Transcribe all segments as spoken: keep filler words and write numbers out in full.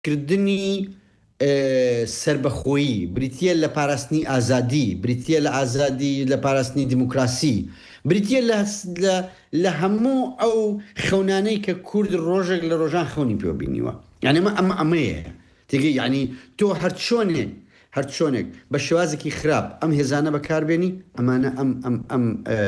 کردنی سربەخۆیی، بریتە لە پاراستنی ئازادی، بریتە لە ئازادی لە پاراستنی دیموکراسی، بریتە لە هەموو ئەو خەونانەی کە کورد ڕۆژێک لە ڕۆژان خەونی پێ بینیوە. یعنی ئەمە ئەمە ئەمەیە تێگەی، یعنی تۆ هەر چۆنێ هەر چۆنێک بە شێوازێکی خراپ ئەم هێزانە بەکاربێنی، ئەمانە ئەم ئەم ئەم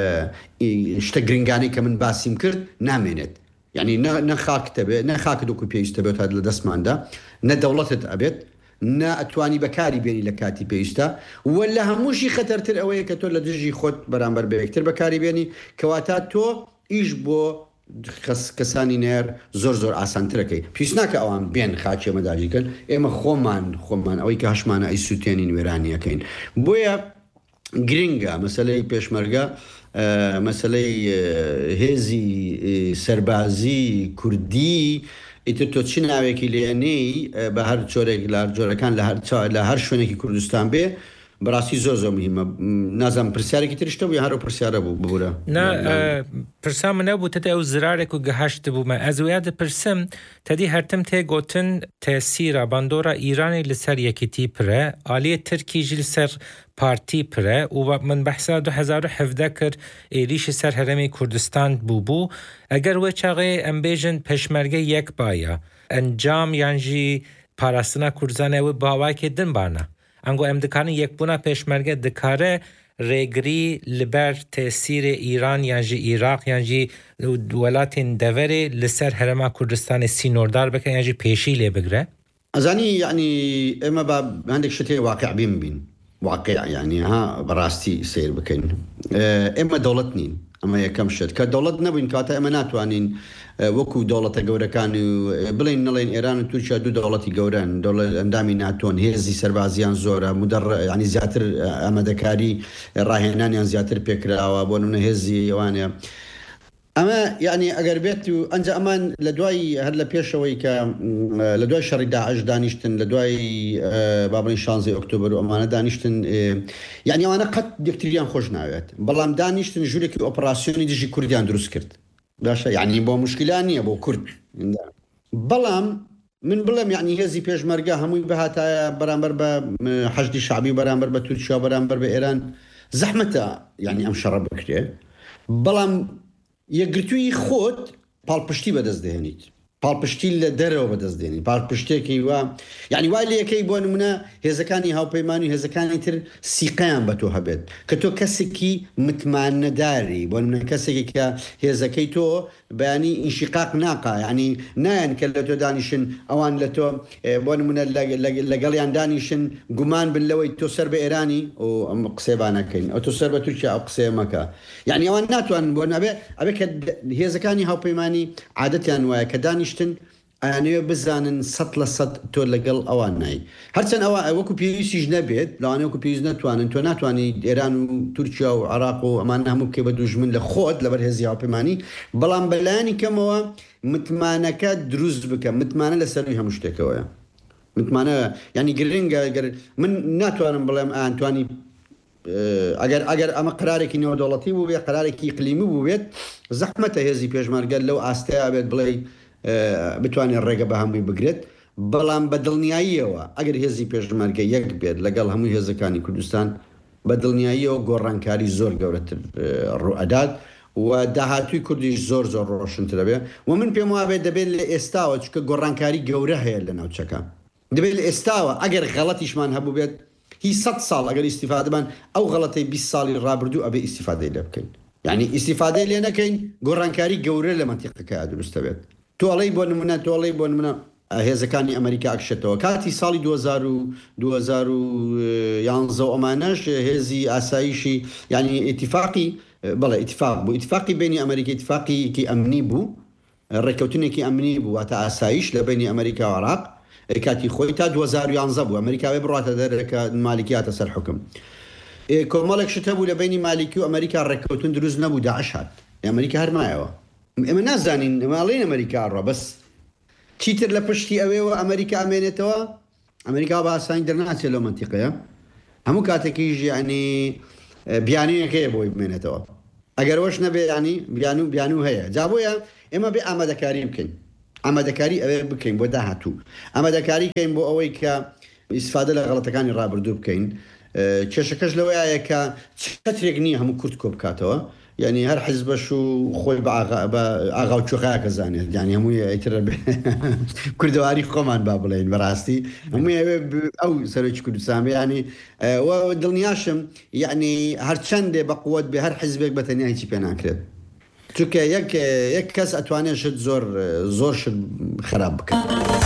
شتە گرنگانەی کە من باسیم کرد نامێنێت. یعنی نەخاکتە بێت، نەخاکت وەکو پێویستە بێت هات لە دەستماندا، نە دەوڵەتت ئەبێت، نە ئەتوانی بەکاری بێنی لە کاتی پێویستە، وە لە هەمووشی خەتەرتر ئەوەیە کە تۆ لە دژی خۆت بەرامبەر بە یەکتر بەکاری بێنی، کەواتە تۆ ئیش بۆ کەسانی نێر زۆر زۆر ئاسانترەکەی. پێویست ناکە ئەوان بێن خاچێ مەداژیکەن، ئێمە خۆمان خۆمان ئەوەی کە هەشمانە ئەی سووتێنی نوێرانیەکەین. بۆیە گرنگە مەسەلەی پێشمەرگە، مەسەلەی هێزی سەربازی کوردی، ئیتر تۆ چی ناوێکی لێنەی بە هەر جۆرێک لە جۆرەکان لە هەر شوێنێکی کوردستان بێ، بەڕاستی زۆر زۆر مهمە. نازانم پرسیارێکی ترشتە بوو یا هەرو پرسیارە بوو ببوورە؟ نا پرسا منە بوو تەدە ئەو زرارێک و گەهاشت بوومە ئەز ویا دەپرسم تەدی هەرتم تێگوتن تەسیرە باندۆرە ئیرانی لەسەر یەکێتی پرە، ئالیە ترکیژی لەسەر پارتی پرە، و من بەحسا دو هەزار و حەڤدە کرد ئێریشی سەر هەرەمی کوردستان بوو بوو. ئەگەر وە چاغێ ئەمبێژن پێشمەرگە یەک باە ئەنجام یانژی پاراستنا کوردزانەوە باواکێ دنبانە ئەنگۆ ئەم دکانە یەکبوونا پێشمەرگە دکارە ڕێگری لەبەر تەسیرە ئیران یانژی عێراق یانژی وڵاتین دەڤەرێ لەسەر هەرەما کوردستانی سینۆردار بکە یانژی پێشی لێ بگرە؟ ئەزانی یعنی ئێمە بە هەندێک شتێ واقع بین بین، واقع یعنی ها بەڕاستی سیر بکەین. ئێمە دەوڵەت نین، ئەمە یەکەم شت کە دەوڵەت نەبووین کاتە ئەمە ناتوانین وەکو دەوڵەتە گەورەکانی بڵین نەڵێن ئێران و تورکیا دوو دەوڵەتی گەورەن، دەوڵەت ئەندامی ناتۆن، هێزی سەربازیان زۆرە، مدەڕ ینی زیاتر ئامادەکاری ڕاهێنانیان زیاتر پێکراوە بۆ نمونە هێزی ئەوانە. ئەمە یعنی ئەگەر بێت و ئەنج ئەمان لە دوای هەر لە پێشەوەی کە لە دوای شەڕی داعش دانیشتن، لە دوای بابڵین شانزەی ئۆکتۆبەر و ئەمانە دانیشتن، یعنی ئەوانە قەت یەکتریان خۆش ناوێت، بەڵام دانیشتن ژوورێکی ئۆپراسیۆنی دژی کوردیان دروست کرد. باشە یعنی بۆ مشکلان نییە بۆ کورد، بەڵام من بڵێم یعنی هێزی پێشمەرگە هەمووی بەهاتایە بەرامبەر بە حەشدی شعبی، بەرامبەر بە تورکیا، بەرامبەر بە ئێران زەحمەتە یعنی ئەم شەڕە بکرێ، بەڵام یەکگرتووی خۆت پاڵپشتی بەدەست دێنیت، پاڵپشتی لە دەرەوە بەدەست دێنیت، پاڵپشتێکی وە یعنی وای لە یەکەی بۆ نمونە هێزەکانی هاوپەیمانی و هێزەکانی تر سیقەیان بە تۆ هەبێت کە تۆ کەسێکی متمانەداری، بۆ نمونە کەسێکی کە هێزەکەی تۆ بەیانی ئینشقاق ناقا، یعنی نایەن کە لە تۆ دانیشن ئەوان لە تۆ بۆ نمونە لەگەڵیان دانیشن گومان بن لەوەی تۆ سەر بە ئێرانی و ئەم قسێبانەکەین، ئەو تۆ سەر بە تورکیا ئەو قسێ مەکە. یعنی ئەوان ناتوانن بۆ نەبێ ئەبێ کە هێزەکانی هاوپەیمانی عادەتیان وایە کە دانیشتن ئەیانەوێ بزانن سەد لە سەد تۆ لەگەڵ ئەوان نای، هەرچەند ئەوە وەکو پێویستیش نەبێت، لەوانەیە وەکو پێویست ناتوانن، تۆ ناتوانانی ئێران و تورکیا و عێراق و ئەمان هەموو بکەی بە دوژمن لە خۆت لەبەر هێزی هاوپەیمانی، بەڵام بەلایانی کەمەوە متمانەکە دروست بکە، متمانە لەسەروی هەموو شتێکەوەیە، متمانە ینی گرنگە. من ناتوانم بڵێم ئەتوانی ئەگەر ئەگەر ئەمە قرارێکی نێودەوڵەتی بوو بێت، قرارێکی ئیقلیمی بوو بێت، زەحمەتە هێزی پێشمەرگە لەو ئاستەیە بێت بڵێ بتوانێت ڕێگە بە هەمووی بگرێت، بەڵام بە دڵنیاییەوە ئەگەر هێزی پێشمەرگە یەک بێت لەگەڵ هەمووی هێزەکانی کوردستان، بە دڵنیاییەوە گۆڕانکاری زۆر گەورەتر ڕوئەدات و داهاتووی کوردیش زۆر زۆر ڕۆشنترە بێ. و من پێم وابێت دەبێت لە ئێستاوە چکە گۆڕانکاری گەورە هەیە لە ناوچەکە، دەبێت لە ئێستاوە ئەگەر غەڵەتیشمان هەبوو بێت هی سەد ساڵ ئەگەر ئیسیفادەمان ئەو غەڵەتەی بیست ساڵی ڕابردوو ئەبێ ئیسیفادەی لێ بکەین، یعنی ئیسیفادەی لێ نەکەین، گۆڕانکاری گەورە لە مەنتیقەکە دروستە بێت. تۆڵەی بۆ نمونە تۆڵەی بۆ نمونە هێزەکانی ئەمریکا ئەکشێتەوە کاتی ساڵی دو هەزار و یانزە ئەمانەش هێزی ئاسایشی یعنی ئیتیفاقی بەڵێ ئیتیفاق بوو، ئیتیفاقی بینی ئەمریکا ئیتیفاقیکی ئەمنی بوو، ڕێکەوتنێکی ئەمنی بوو، واتە ئاسایش لە بینی ئەمریکا و عێراق کاتی خۆی تا دو هەزار و یانزە بوو، ئەمریکاوێ بڕاتە دەرەکە مالیکیاتە سەر حکم. کۆمەڵێک شت هەبوو لە بینی مالیکی و ئەمریکا ڕێکەوتن دروست نەبوو، داعش هات، ئەمریکا هەرمایەوە. ئێمە نازانین ماڵین ئەمریکا ڕۆ بەس چیتر لە پشتی ئەوێەوە ئەمریکا ئەمێنێتەوە، ئەمریکا بە ئاسانی دەرناچێت لەو مەنتیقەیە، هەموو کاتێکیش یعنی بیانوویەکەیە بۆی بمێنێتەوە، ئەگەر وەش نەبێ ینی بیان و بیان و هەیە. جا بۆیە ئێمە بێ ئامادەکاری بکەین، ئامادەکاری ئەوێ بکەین بۆ داهاتوو ئامادەکاری کەین بۆ ئەوەی کە ئیسفادە لە غەڵەتەکانی ڕابردوو بکەین کێشەکەش لەوەیە کە چەترێک نییە هەموو کورت کۆ بکاتەوە یعنی هەر حیزبەش و خۆی بە ئاغا و چۆخایەکە زانێت یعنی هەمووی ئەیترە کوردەواری خۆمان با بڵێن بەڕاستی هەمووی ئەوێ ئەو سەرۆکی کوردستان ینی دڵنیاشم یعنی هەرچەندێ بە قووەت بێ هەر حیزبێک بەتەنیا هیچی پێ ناکرێت چونکە یەک کەس ئەتوانێت شت زۆر زۆر شت خراپ بکات.